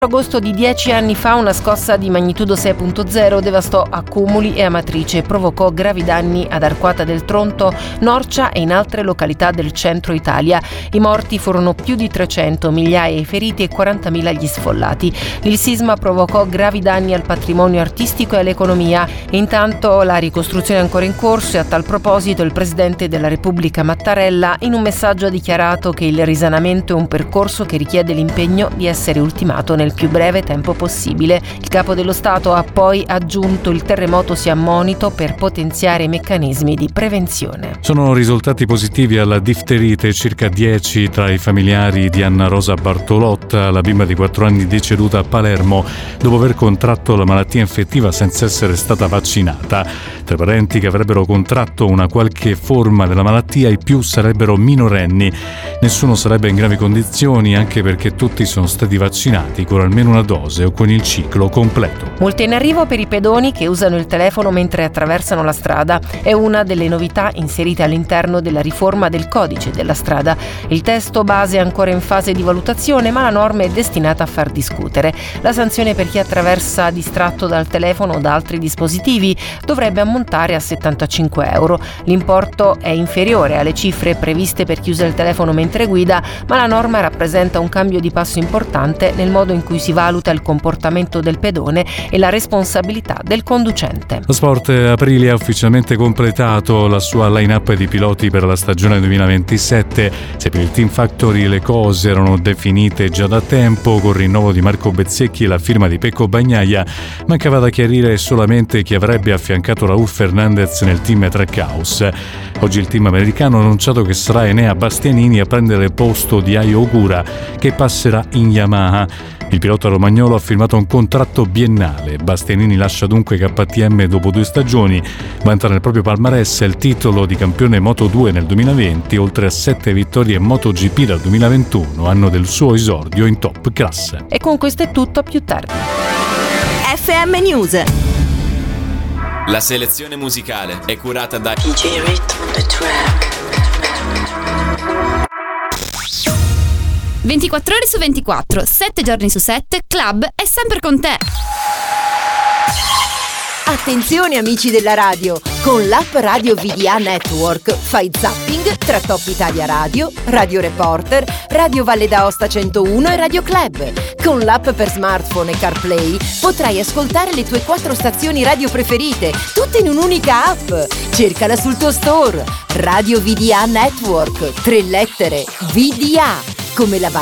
Agosto di 10 anni fa una scossa di magnitudo 6.0 devastò Accumuli e Amatrice e provocò gravi danni ad Arquata del Tronto, Norcia e in altre località del centro Italia. I morti furono più di 300, migliaia i feriti e 40.000 gli sfollati. Il sisma provocò gravi danni al patrimonio artistico e all'economia. Intanto la ricostruzione è ancora in corso e a tal proposito il Presidente della Repubblica Mattarella in un messaggio ha dichiarato che il risanamento è un percorso che richiede l'impegno di essere ultimato nel più breve tempo possibile. Il Capo dello Stato ha poi aggiunto: il terremoto sia monito per potenziare i meccanismi di prevenzione. Sono risultati positivi alla difterite circa 10 tra i familiari di Anna Rosa Bartolotta, la bimba di 4 anni deceduta a Palermo dopo aver contratto la malattia infettiva senza essere stata vaccinata. Tra i parenti che avrebbero contratto una qualche forma della malattia, i più sarebbero minorenni. Nessuno sarebbe in gravi condizioni, anche perché tutti sono stati vaccinati con almeno una dose o con il ciclo completo. Multe in arrivo per i pedoni che usano il telefono mentre attraversano la strada. È una delle novità inserite all'interno della riforma del codice della strada. Il testo base è ancora in fase di valutazione, ma la norma è destinata a far discutere. La sanzione per chi attraversa distratto dal telefono o da altri dispositivi dovrebbe ammontare a 75 euro. L'importo è inferiore alle cifre previste per chi usa il telefono mentre guida, ma la norma rappresenta un cambio di passo importante nel modo in cui si valuta il comportamento del pedone e la responsabilità del conducente. Lo sport Aprilia ha ufficialmente completato la sua line-up di piloti per la stagione 2027. Se per il Team Factory le cose erano definite già da tempo, con il rinnovo di Marco Bezzecchi e la firma di Pecco Bagnaia, mancava da chiarire solamente chi avrebbe affiancato Raul Fernandez nel team Trackhouse. Oggi il team americano ha annunciato che sarà Enea Bastianini a prendere il posto di Ai Ogura, che passerà in Yamaha. Il pilota romagnolo ha firmato un contratto biennale. Bastianini lascia dunque KTM dopo 2 stagioni. Vanta nel proprio palmarès il titolo di campione Moto2 nel 2020, oltre a 7 vittorie in MotoGP dal 2021, anno del suo esordio in top classe. E con questo è tutto, a più tardi. FM News. La selezione musicale è curata da DJ Rhythm the Track. 24 ore su 24, 7 giorni su 7, Club è sempre con te. Attenzione amici della radio, con l'app Radio VDA Network fai zapping tra Top Italia Radio, Radio Reporter, Radio Valle d'Aosta 101 e Radio Club. Con l'app per smartphone e CarPlay potrai ascoltare le tue 4 stazioni radio preferite, tutte in un'unica app. Cercala sul tuo store. Radio VDA Network, 3 lettere, VDA, come la Valle